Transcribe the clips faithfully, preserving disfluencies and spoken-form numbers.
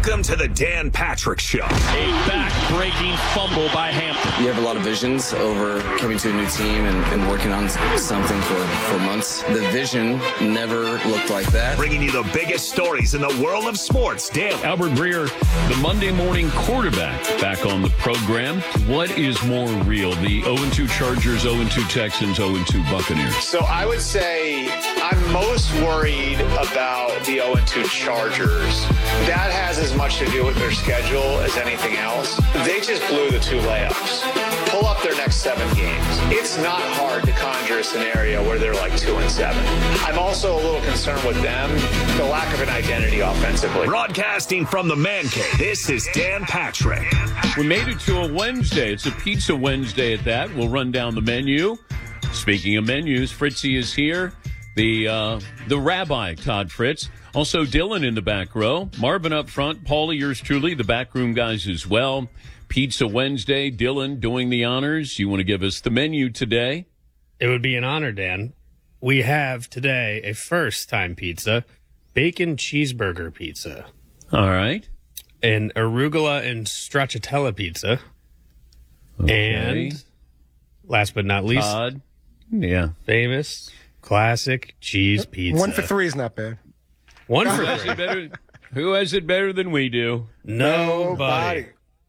Welcome to the Dan Patrick Show. A back-breaking fumble by Hampton. You have a lot of visions over coming to a new team and, and working on something for, for months. The vision never looked like that. Bringing you the biggest stories in the world of sports daily. Albert Breer, the Monday morning quarterback, back on the program. What is more real, the oh and two Chargers, oh and two Texans, oh and two Buccaneers? So I would say I'm most worried about the oh and two Chargers. That has as much to do with their schedule as anything else. They just blew the two layups. Pull up their next seven games. It's not hard to conjure a scenario where they're like two and seven. I'm also a little concerned with them, the lack of an identity offensively. Broadcasting from the Man Cave, this is Dan Patrick. We made it to a Wednesday. It's a Pizza Wednesday at that. We'll run down the menu. Speaking of menus, Fritzy is here. The uh, the rabbi, Todd Fritz. Also, Dylan in the back row. Marvin up front. Paulie, yours truly, the backroom guys as well. Pizza Wednesday. Dylan doing the honors. You want to give us the menu today? It would be an honor, Dan. We have today a first-time pizza, bacon cheeseburger pizza. All right. An arugula and stracciatella pizza. Okay. And last but not least, Todd. Yeah. famous classic cheese pizza. One for three is not bad. One Who for has three. it better, who has it better than we do? Nobody.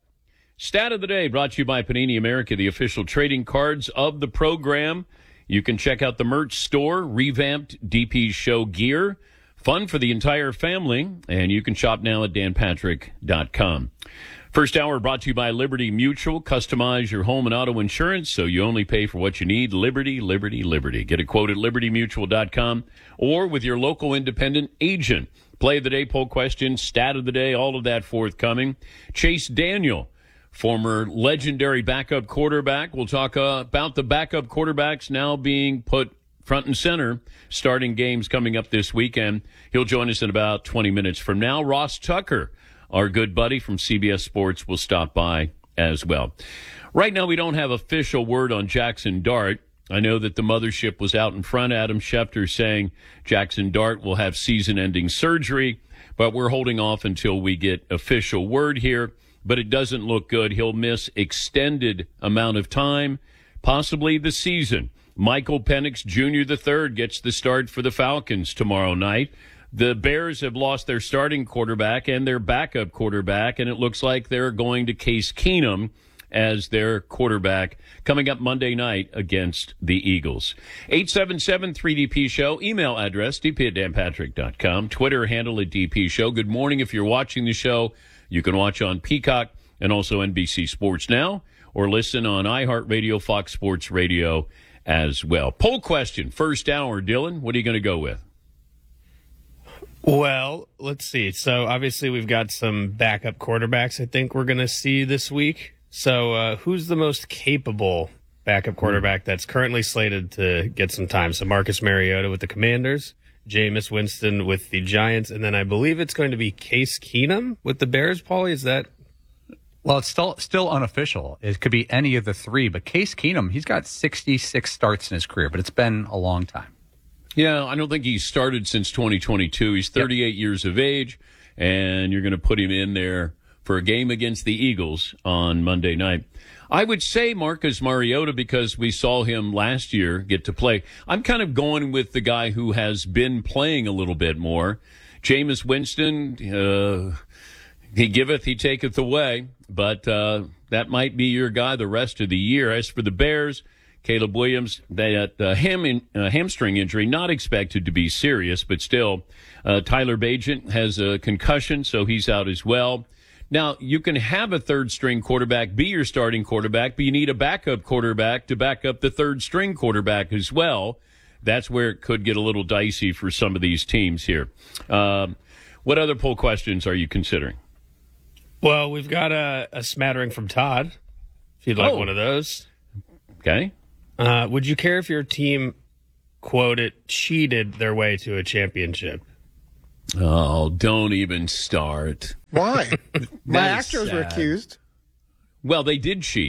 Stat of the day brought to you by Panini America, the official trading cards of the program. You can check out the merch store, revamped D P Show gear. Fun for the entire family, and you can shop now at dan patrick dot com. First hour brought to you by Liberty Mutual. Customize your home and auto insurance so you only pay for what you need. Liberty, Liberty, Liberty. Get a quote at liberty mutual dot com or with your local independent agent. Play of the day, poll question, stat of the day, all of that forthcoming. Chase Daniel, former legendary backup quarterback. We'll talk uh, about the backup quarterbacks now being put front and center, starting games coming up this weekend. He'll join us in about twenty minutes from now. Ross Tucker, our good buddy from C B S Sports, will stop by as well. Right now, we don't have official word on Jackson Dart. I know that the mothership was out in front. Adam Schefter saying Jackson Dart will have season-ending surgery, but we're holding off until we get official word here. But it doesn't look good. He'll miss extended amount of time, possibly the season. Michael Penix Junior the third gets the start for the Falcons tomorrow night. The Bears have lost their starting quarterback and their backup quarterback, and it looks like they're going to Case Keenum as their quarterback coming up Monday night against the Eagles. eight seven seven three D P Show. Email address, d p at dan patrick dot com. Twitter handle at D P Show. Good morning. If you're watching the show, you can watch on Peacock and also N B C Sports Now or listen on iHeartRadio, Fox Sports Radio as well. Poll question, first hour, Dylan. What are you going to go with? Well, let's see. So, obviously, we've got some backup quarterbacks I think we're going to see this week. So, uh, who's the most capable backup quarterback that's currently slated to get some time? So, Marcus Mariota with the Commanders, Jameis Winston with the Giants, and then I believe it's going to be Case Keenum with the Bears, Paulie. Is that... Well, it's still still unofficial. It could be any of the three, but Case Keenum, he's got sixty-six starts in his career, but it's been a long time. Yeah, I don't think he's started since twenty twenty-two. He's thirty-eight yep. years of age, and you're going to put him in there for a game against the Eagles on Monday night. I would say Marcus Mariota because we saw him last year get to play. I'm kind of going with the guy who has been playing a little bit more. Jameis Winston, uh, he giveth, he taketh away, but uh, that might be your guy the rest of the year. As for the Bears, Caleb Williams, that uh, ham in, uh, hamstring injury, not expected to be serious, but still. Uh, Tyler Bagent has a concussion, so he's out as well. Now, you can have a third-string quarterback be your starting quarterback, but you need a backup quarterback to back up the third-string quarterback as well. That's where it could get a little dicey for some of these teams here. Um, what other poll questions are you considering? Well, we've got a, a smattering from Todd, if you'd like oh. one of those. Okay. Uh, would you care if your team, quote it, cheated their way to a championship? Oh, don't even start. Why? My Astros sad. were accused. Well, they did cheat.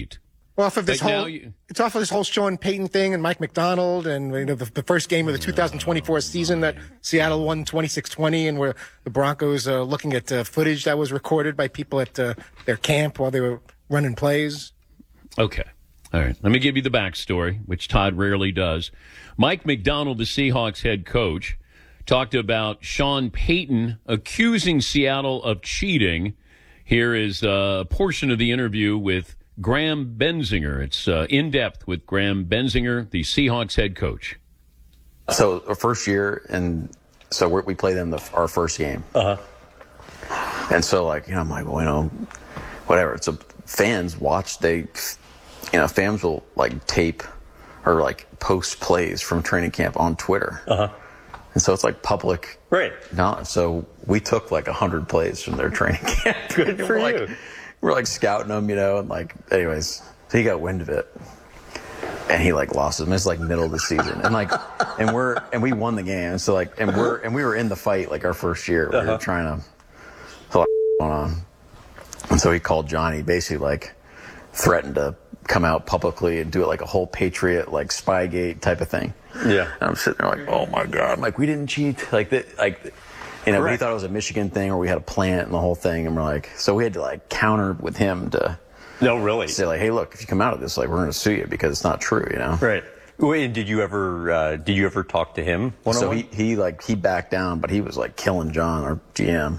Off of this But now whole, you- it's off of this whole Sean Payton thing and Mike McDonald and you know the, the first game of the two thousand twenty-four season that Seattle won twenty-six twenty, and where the Broncos uh, looking at uh, footage that was recorded by people at uh, their camp while they were running plays. Okay. All right. Let me give you the backstory, which Todd rarely does. Mike McDonald, the Seahawks head coach, talked about Sean Payton accusing Seattle of cheating. Here is a portion of the interview with Graham Benzinger. It's uh, in depth with Graham Benzinger, the Seahawks head coach. So our first year, and so we're, we play them the, our first game. Uh huh. And so like you know, I'm like, well, you know, whatever. So fans watch. They, you know, fans will like tape or like post plays from training camp on Twitter. Uh huh. And so it's like public right knowledge. So we took like a hundred plays from their training camp. Good for we're you. Like, we're like scouting them, you know, and like, anyways, so he got wind of it, and he like lost him. It's like middle of the season, and like, and we're and we won the game. So like, and we're and we were in the fight like our first year. We Uh-huh. were trying to, so like, going on, and so he called Johnny, basically like threatened to come out publicly and do it like a whole Patriot like Spygate type of thing. Yeah. And I'm sitting there like, oh my god, I'm like, we didn't cheat, like that, like. You know, he thought it was a Michigan thing, or we had a plant and the whole thing, and we're like, so we had to like counter with him to No, really. say like, hey, look, if you come out of this, like, we're going to sue you because it's not true, you know? Right. Wait, and did you ever uh, did you ever talk to him one on So one? he he like he backed down, but he was like killing John, our G M.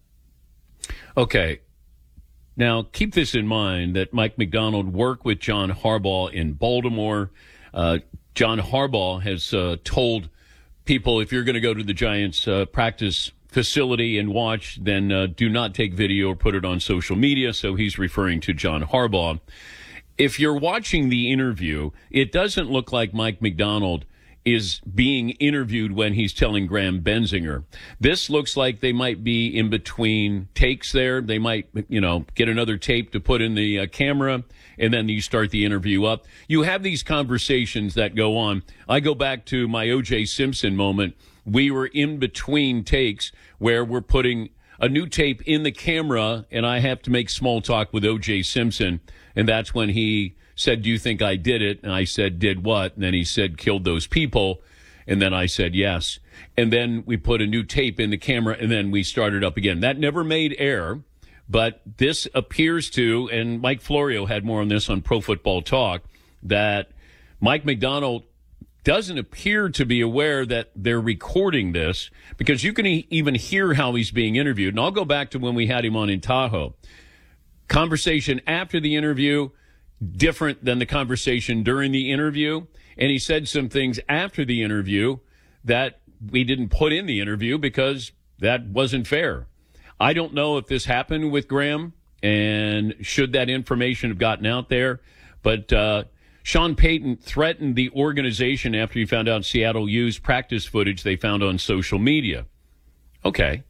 Okay. Now, keep this in mind that Mike McDonald worked with John Harbaugh in Baltimore. Uh, John Harbaugh has uh, told people, if you're going to go to the Giants uh, practice facility and watch, then uh, do not take video or put it on social media. So he's referring to John Harbaugh. If you're watching the interview, it doesn't look like Mike McDonald is being interviewed when he's telling Graham Benzinger. This looks like they might be in between takes there. They might, you know, get another tape to put in the uh, camera, and then you start the interview up. You have these conversations that go on. I go back to my O J Simpson moment. We were in between takes where we're putting a new tape in the camera, and I have to make small talk with O J Simpson, and that's when he said, do you think I did it? And I said, did what? And then he said, killed those people. And then I said, yes. And then we put a new tape in the camera, and then we started up again. That never made air, but this appears to, and Mike Florio had more on this on Pro Football Talk, that Mike McDonald doesn't appear to be aware that they're recording this, because you can e- even hear how he's being interviewed. And I'll go back to when we had him on in Tahoe. Conversation after the interview, different than the conversation during the interview. And he said some things after the interview that we didn't put in the interview because that wasn't fair. I don't know if this happened with Graham and should that information have gotten out there. But uh, Sean Payton threatened the organization after he found out Seattle used practice footage they found on social media. Okay.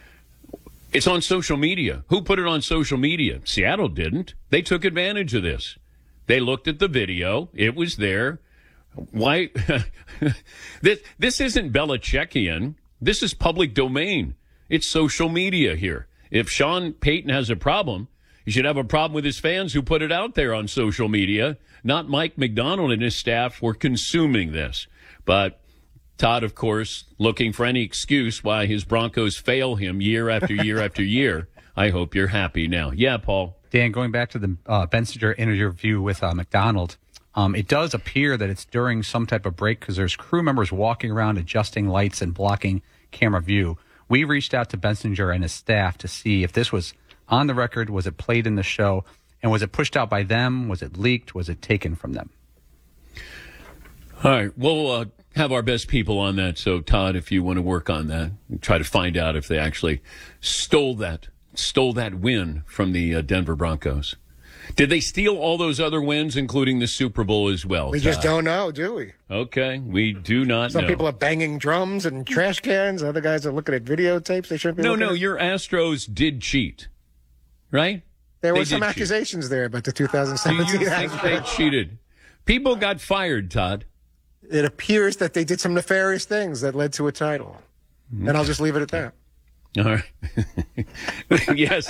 It's on social media. Who put it on social media? Seattle didn't. They took advantage of this. They looked at the video. It was there. Why? this, this isn't Belichickian. This is public domain. It's social media here. If Sean Payton has a problem, he should have a problem with his fans who put it out there on social media, not Mike McDonald and his staff for consuming this. But Todd, of course, looking for any excuse why his Broncos fail him year after year after year. I hope you're happy now. Yeah, Paul. Dan, going back to the uh, Benzinger interview with uh, McDonald, um, it does appear that it's during some type of break because there's crew members walking around adjusting lights and blocking camera view. We reached out to Benzinger and his staff to see if this was on the record, was it played in the show, and was it pushed out by them, was it leaked, was it taken from them? All right, we'll uh, have our best people on that. So, Todd, if you want to work on that, try to find out if they actually stole that. stole that win from the uh, Denver Broncos. Did they steal all those other wins, including the Super Bowl as well? We Todd? just don't know, do we? Okay, we do not Some know. people are banging drums and trash cans. Other guys are looking at videotapes they shouldn't be No, looking no, at. your Astros did cheat, right? There were They some did cheat. accusations there about the two thousand Do seventeen you think they cheated? People got fired, Todd. It appears that they did some nefarious things that led to a title. And I'll just leave it at that. All right. Yes.